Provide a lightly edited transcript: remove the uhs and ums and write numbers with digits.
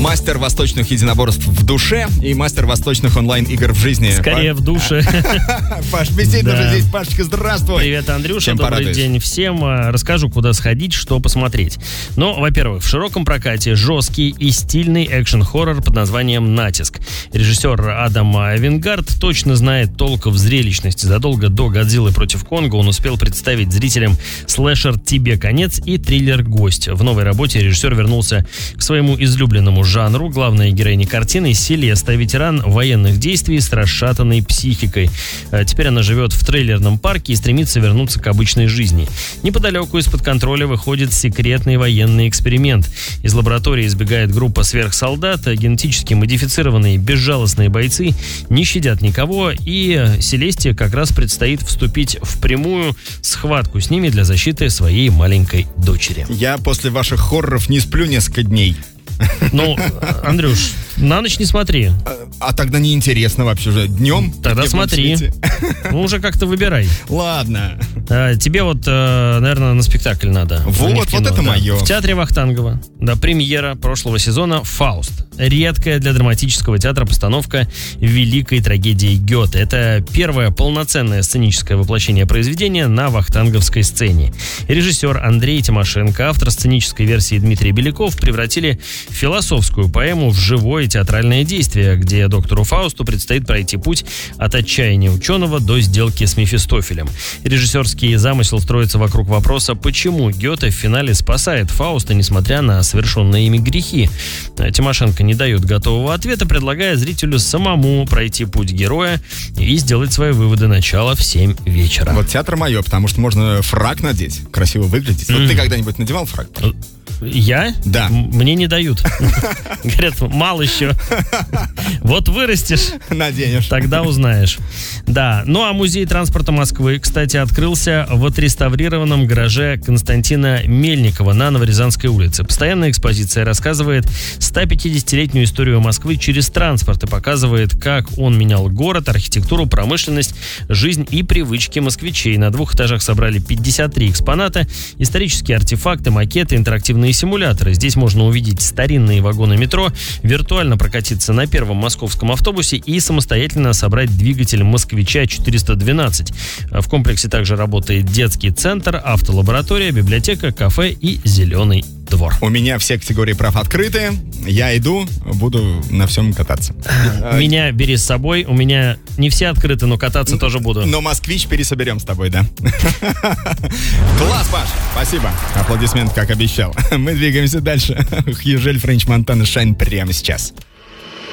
Мастер восточных единоборств в душе и мастер восточных онлайн-игр в жизни. Скорее в душе. Паш, висит уже здесь. Пашечка, здравствуй. Привет, Андрюша, добрый день всем. Расскажу, куда сходить, что посмотреть. Ну, во-первых, в широком прокате жесткий и стильный экшен-хоррор под названием «Натиск». Режиссер Адам Вингард точно знает толк в зрелищности. Задолго до «Годзиллы против Конга» он успел представить зрителям слэшер «Тебе конец» и триллер «Гость». В новой работе режиссер вернулся к своему излюбленному жанру. Главная героиня картины — Селеста, ветеран военных действий с расшатанной психикой. Теперь она живет в трейлерном парке и стремится вернуться к обычной жизни. Неподалеку из-под контроля выходит секретный военный эксперимент. Из лаборатории избегает группа сверхсолдат, генетически модифицированные безжалостные бойцы не щадят никого, и Селесте как раз предстоит вступить в прямую схватку с ними для защиты своей маленькой дочери. Я после ваших хорроров не сплю несколько дней. Ну, Андрюш, на ночь не смотри. А тогда неинтересно вообще же. Днем? Тогда смотри. Ну, уже как-то выбирай. Ладно. Тебе вот, наверное, на спектакль надо. Вот это мое. В театре Вахтангова. Да, премьера прошлого сезона «Фауст». Редкая для драматического театра постановка великой трагедии Гёте. Это первое полноценное сценическое воплощение произведения на вахтанговской сцене. Режиссер Андрей Тимошенко, автор сценической версии Дмитрий Беляков превратили философскую поэму в живое театральное действие, где доктору Фаусту предстоит пройти путь от отчаяния ученого до сделки с Мефистофелем. Режиссерский замысел строится вокруг вопроса, почему Гёте в финале спасает Фауста, несмотря на совершенные ими грехи. Тимошенко не дает готового ответа, предлагая зрителю самому пройти путь героя и сделать свои выводы. Начало в 7 вечера. Вот театр мое, потому что можно фрак надеть, красиво выглядеть. Вот ты когда-нибудь надевал фрак? Я? Да. Мне не дают. Говорят, мало еще. Вот вырастешь, наденешь. Тогда узнаешь. Да. Ну а музей транспорта Москвы, кстати, открылся в отреставрированном гараже Константина Мельникова на Новорязанской улице. Постоянная экспозиция рассказывает 150-летнюю историю Москвы через транспорт и показывает, как он менял город, архитектуру, промышленность, жизнь и привычки москвичей. На 2 этажах собрали 53 экспоната, исторические артефакты, макеты, интерактивные симуляторы. Здесь можно увидеть старинные вагоны метро, виртуально прокатиться на первом московском автобусе и самостоятельно собрать двигатель «Москвича 412». В комплексе также работает детский центр, автолаборатория, библиотека, кафе и зеленый двор. У меня все категории прав открыты. Я иду, буду на всем кататься. Меня бери с собой. У меня не все открыты, но кататься тоже буду. Но «Москвич» пересоберем с тобой, да? Класс, Паш! Спасибо. Аплодисмент, как обещал. Мы двигаемся дальше. Хьюжель, Френч Монтана, Шайн прямо сейчас.